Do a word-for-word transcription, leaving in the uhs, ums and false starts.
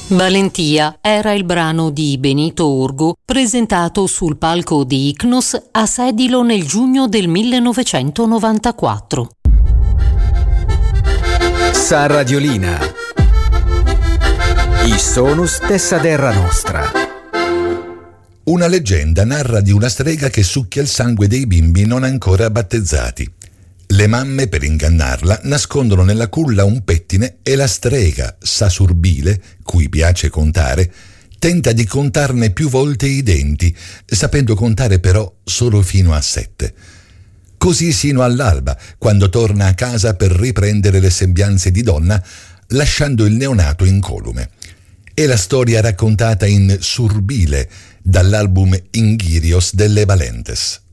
Valentia era il brano di Benito Urgu presentato sul palco di Icnos a Sedilo nel giugno del millenovecentonovantaquattro. Sa Radiolina. I sonus dessa terra nostra. Una leggenda narra di una strega che succhia il sangue dei bimbi non ancora battezzati. Le mamme, per ingannarla, nascondono nella culla un pettine e la strega, Sasurbile, cui piace contare, tenta di contarne più volte i denti, sapendo contare però solo fino a sette. Così sino all'alba, quando torna a casa per riprendere le sembianze di donna, lasciando il neonato incolume. È la storia raccontata in Surbile, dall'album Inghirios delle Valentes.